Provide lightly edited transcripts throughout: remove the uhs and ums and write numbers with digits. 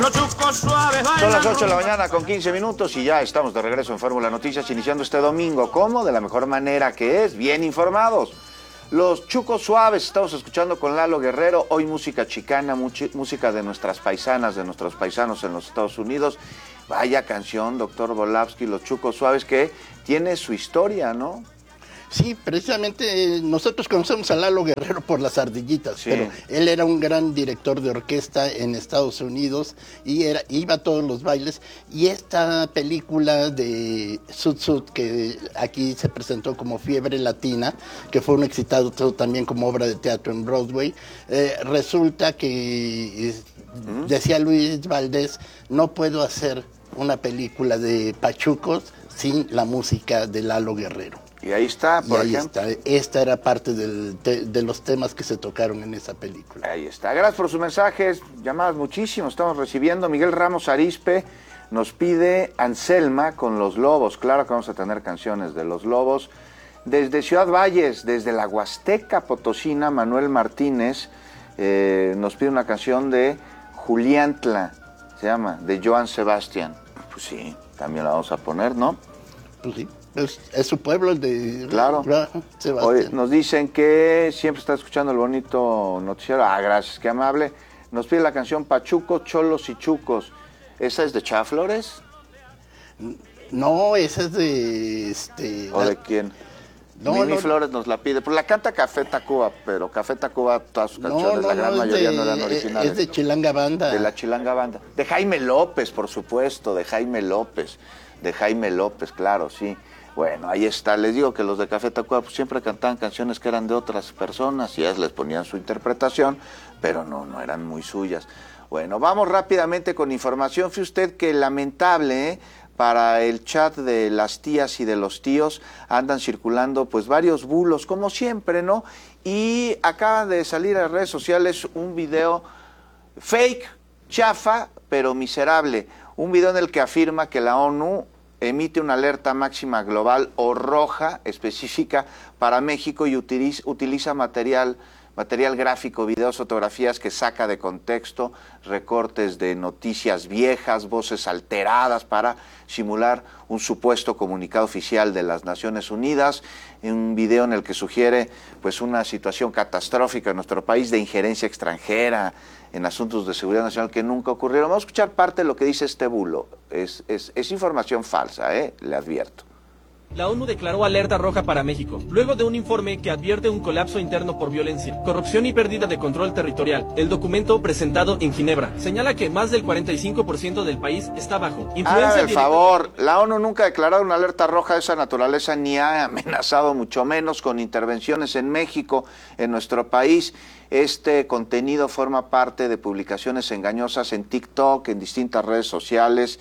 Son las 8 de la mañana con 15 minutos y ya estamos de regreso en Fórmula Noticias, iniciando este domingo. ¿Cómo? De la mejor manera que es, bien informados. Los Chucos Suaves, estamos escuchando con Lalo Guerrero, hoy música chicana, música de nuestras paisanas, de nuestros paisanos en los Estados Unidos. Vaya canción, doctor Volavsky, Los Chucos Suaves, que tiene su historia, ¿no? Sí, precisamente nosotros conocemos a Lalo Guerrero por Las Ardillitas, sí. Pero él era un gran director de orquesta en Estados Unidos y iba a todos los bailes. Y esta película de Sud Sud, que aquí se presentó como Fiebre Latina, que fue un exitado también como obra de teatro en Broadway, resulta que, decía Luis Valdés, no puedo hacer una película de pachucos sin la música de Lalo Guerrero. Y ahí está, por ejemplo. Esta era parte de los temas que se tocaron en esa película. Ahí está. Gracias por sus mensajes, llamadas muchísimos estamos recibiendo. Miguel Ramos Arispe nos pide Anselma con Los Lobos. Claro que vamos a tener canciones de Los Lobos. Desde Ciudad Valles, desde la Huasteca Potosina, Manuel Martínez nos pide una canción de Juliantla, se llama, de Joan Sebastián. Pues sí, también la vamos a poner, ¿no? Pues sí. Es su pueblo, el de... Claro. Sebastián. Hoy nos dicen que siempre está escuchando el bonito noticiero. Ah, gracias, qué amable. Nos pide la canción Pachuco, Cholos y Chucos. ¿Esa es de Chá Flores? No, esa es de... ¿O de quién? No, Mimi Flores nos la pide. Pues la canta Café Tacuba, pero Café Tacuba, todas sus canciones, la gran mayoría no eran originales. Es de Chilanga Banda. De la Chilanga Banda. De Jaime López, por supuesto, de Jaime López. De Jaime López, claro, sí. Bueno, ahí está. Les digo que los de Café Tacuba pues, siempre cantaban canciones que eran de otras personas y ellas les ponían su interpretación, pero no eran muy suyas. Bueno, vamos rápidamente con información. Fíjese usted que lamentable, para el chat de las tías y de los tíos andan circulando pues varios bulos, como siempre, ¿no? Y acaba de salir a las redes sociales un video fake, chafa, pero miserable. Un video en el que afirma que la ONU emite una alerta máxima global o roja específica para México y utiliza material gráfico, videos, fotografías que saca de contexto, recortes de noticias viejas, voces alteradas para simular un supuesto comunicado oficial de las Naciones Unidas, un video en el que sugiere pues una situación catastrófica en nuestro país de injerencia extranjera en asuntos de seguridad nacional que nunca ocurrieron. Vamos a escuchar parte de lo que dice este bulo. Es información falsa, le advierto. La ONU declaró alerta roja para México, luego de un informe que advierte un colapso interno por violencia, corrupción y pérdida de control territorial. El documento presentado en Ginebra señala que más del 45% del país está bajo influencia Hágame el directa. favor, la ONU nunca ha declarado una alerta roja de esa naturaleza, ni ha amenazado, mucho menos con intervenciones en México, en nuestro país. Este contenido forma parte de publicaciones engañosas en TikTok, en distintas redes sociales,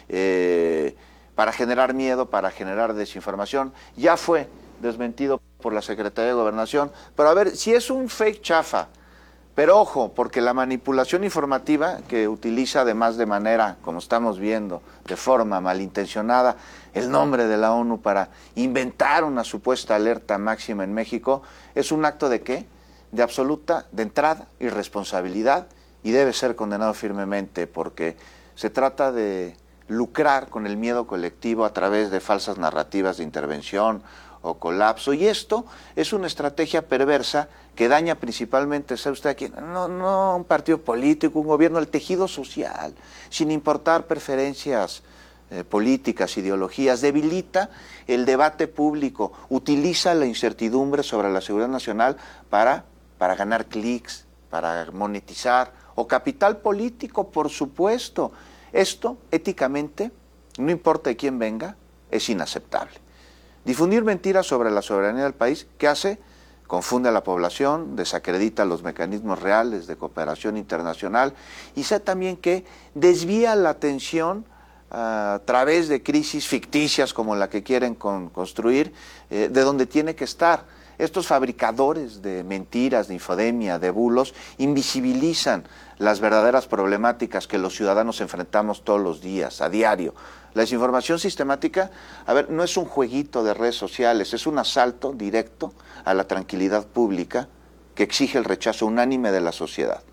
para generar miedo, para generar desinformación. Ya fue desmentido por la Secretaría de Gobernación. Pero a ver, si es un fake chafa, pero ojo, porque la manipulación informativa que utiliza además de manera, como estamos viendo, de forma malintencionada, el nombre de la ONU para inventar una supuesta alerta máxima en México, es un acto de ¿qué? De absoluta, de entrada, irresponsabilidad, y debe ser condenado firmemente, porque se trata de lucrar con el miedo colectivo a través de falsas narrativas de intervención o colapso, y esto es una estrategia perversa que daña principalmente, ¿sabe usted a quién? No un partido político, un gobierno, el tejido social, sin importar preferencias políticas, ideologías, debilita el debate público, utiliza la incertidumbre sobre la seguridad nacional para ganar clics, para monetizar, o capital político, por supuesto. Esto, éticamente, no importa de quién venga, es inaceptable. Difundir mentiras sobre la soberanía del país, ¿qué hace? Confunde a la población, desacredita los mecanismos reales de cooperación internacional y sé también que desvía la atención a través de crisis ficticias como la que quieren construir, de donde tiene que estar. Estos fabricadores de mentiras, de infodemia, de bulos, invisibilizan las verdaderas problemáticas que los ciudadanos enfrentamos todos los días, a diario. La desinformación sistemática, no es un jueguito de redes sociales, es un asalto directo a la tranquilidad pública que exige el rechazo unánime de la sociedad.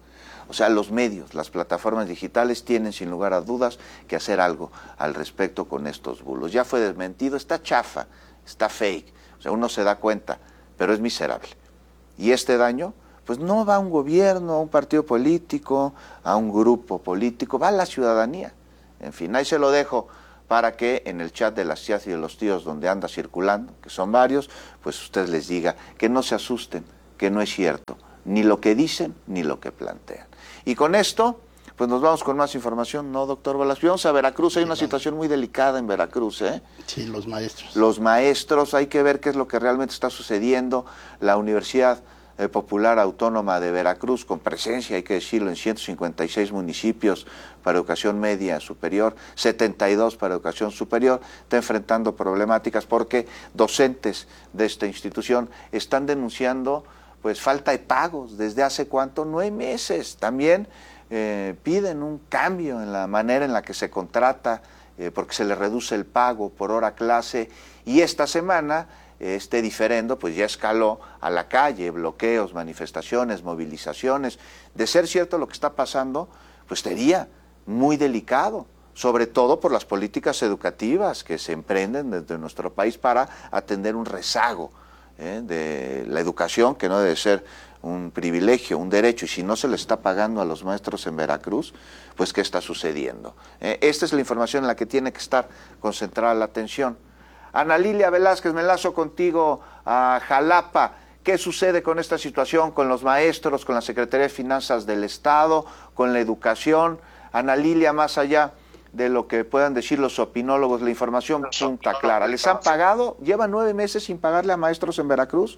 O sea, los medios, las plataformas digitales tienen sin lugar a dudas que hacer algo al respecto con estos bulos. Ya fue desmentido, está chafa, está fake, o sea, uno se da cuenta, pero es miserable. Y este daño, pues no va a un gobierno, a un partido político, a un grupo político, va a la ciudadanía. En fin, ahí se lo dejo para que en el chat de las tías y de los tíos donde anda circulando, que son varios, pues usted les diga que no se asusten, que no es cierto, ni lo que dicen, ni lo que plantean. Y con esto, pues nos vamos con más información, ¿no, doctor Velasco? Vamos a Veracruz, hay una situación muy delicada en Veracruz, ¿eh? Sí, los maestros. Los maestros, hay que ver qué es lo que realmente está sucediendo. La Universidad Popular Autónoma de Veracruz, con presencia, hay que decirlo, en 156 municipios para educación media superior, 72 para educación superior, está enfrentando problemáticas porque docentes de esta institución están denunciando pues falta de pagos desde hace ¿cuánto? 9 meses. También piden un cambio en la manera en la que se contrata, porque se le reduce el pago por hora clase, y esta semana este diferendo pues ya escaló a la calle, bloqueos, manifestaciones, movilizaciones. De ser cierto lo que está pasando, pues sería muy delicado, sobre todo por las políticas educativas que se emprenden desde nuestro país para atender un rezago de la educación, que no debe ser un privilegio, un derecho, y si no se le está pagando a los maestros en Veracruz, pues ¿qué está sucediendo? Esta es la información en la que tiene que estar concentrada la atención. Ana Lilia Velázquez, me enlazo contigo a Jalapa. ¿Qué sucede con esta situación, con los maestros, con la Secretaría de Finanzas del Estado, con la educación? Ana Lilia, más allá de lo que puedan decir los opinólogos, la información punta clara. ¿Les han pagado? ¿Llevan 9 meses sin pagarle a maestros en Veracruz?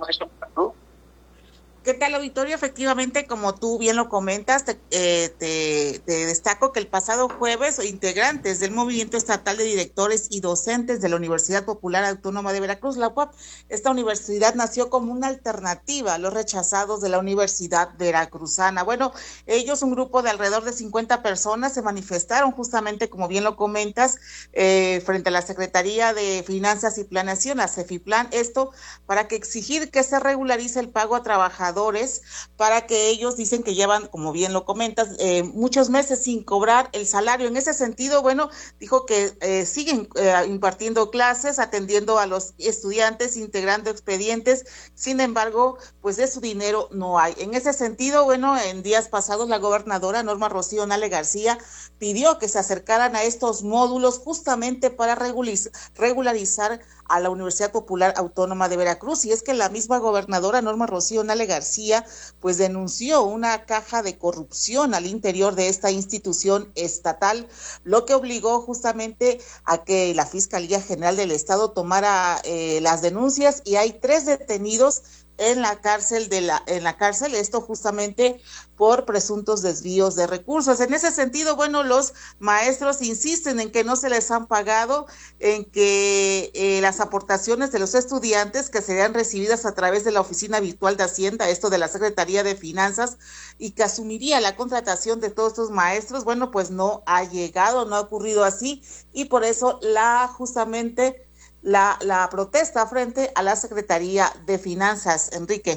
¿Qué tal, auditorio? Efectivamente, como tú bien lo comentas, te destaco que el pasado jueves, integrantes del Movimiento Estatal de Directores y Docentes de la Universidad Popular Autónoma de Veracruz, la UAP, esta universidad nació como una alternativa a los rechazados de la Universidad Veracruzana. Bueno, ellos, un grupo de alrededor de 50 personas, se manifestaron justamente, como bien lo comentas, frente a la Secretaría de Finanzas y Planeación, la CEFIPLAN, esto para que exigir que se regularice el pago a trabajadores, para que ellos dicen que llevan, como bien lo comentas, muchos meses sin cobrar el salario. En ese sentido, bueno, dijo que siguen impartiendo clases, atendiendo a los estudiantes, integrando expedientes, sin embargo, pues de su dinero no hay. En ese sentido, bueno, en días pasados la gobernadora Norma Rocío Nale García pidió que se acercaran a estos módulos justamente para regularizar a la Universidad Popular Autónoma de Veracruz, y es que la misma gobernadora Norma Rocío Nale García pues denunció una caja de corrupción al interior de esta institución estatal, lo que obligó justamente a que la Fiscalía General del Estado tomara las denuncias, y hay 3 detenidos en la cárcel esto justamente por presuntos desvíos de recursos. En ese sentido, bueno, los maestros insisten en que no se les han pagado, en que las aportaciones de los estudiantes que serían recibidas a través de la Oficina Virtual de Hacienda, esto de la Secretaría de Finanzas, y que asumiría la contratación de todos estos maestros, bueno, pues no ha llegado, no ha ocurrido así, y por eso justamente la protesta frente a la Secretaría de Finanzas. Enrique.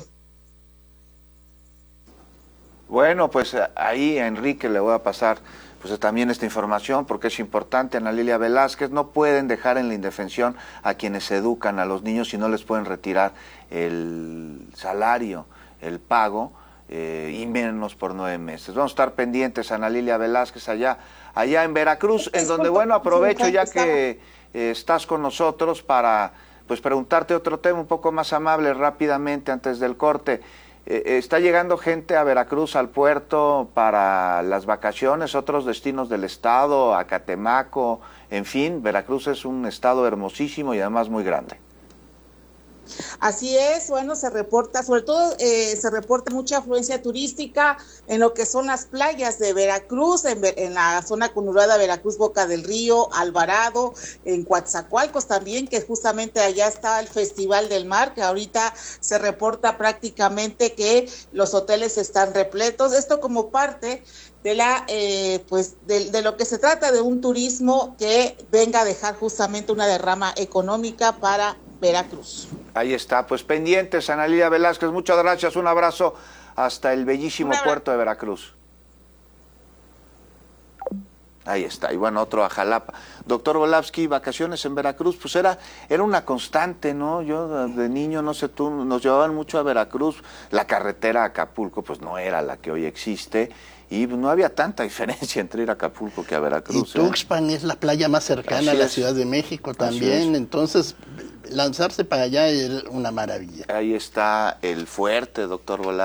Bueno, pues ahí a Enrique le voy a pasar pues también esta información porque es importante. Ana Lilia Velázquez, no pueden dejar en la indefensión a quienes educan a los niños y no les pueden retirar el salario, el pago, y menos por 9 meses. Vamos a estar pendientes, Ana Lilia Velázquez, allá en Veracruz, en donde, bueno, aprovecho ya que estás con nosotros para pues preguntarte otro tema un poco más amable rápidamente antes del corte. ¿Está llegando gente a Veracruz, al puerto, para las vacaciones, otros destinos del estado, a Catemaco? En fin, Veracruz es un estado hermosísimo y además muy grande. Así es, bueno, se reporta, sobre todo se reporta mucha afluencia turística en lo que son las playas de Veracruz, en la zona conurbada Veracruz, Boca del Río, Alvarado, en Coatzacoalcos también, que justamente allá está el Festival del Mar, que ahorita se reporta prácticamente que los hoteles están repletos. Esto como parte de de lo que se trata de un turismo que venga a dejar justamente una derrama económica para Veracruz. Ahí está, pues pendientes, Ana Lilia Velázquez, muchas gracias, un abrazo hasta el bellísimo puerto de Veracruz. Ahí está, y bueno, otro a Jalapa. Doctor Volavsky, vacaciones en Veracruz, pues era una constante, ¿no? Yo de niño, no sé tú, nos llevaban mucho a Veracruz. La carretera a Acapulco, pues no era la que hoy existe, y no había tanta diferencia entre ir a Acapulco que a Veracruz. Y Tuxpan es la playa más cercana a la Ciudad de México también, entonces lanzarse para allá es una maravilla. Ahí está el fuerte, doctor Volavsky.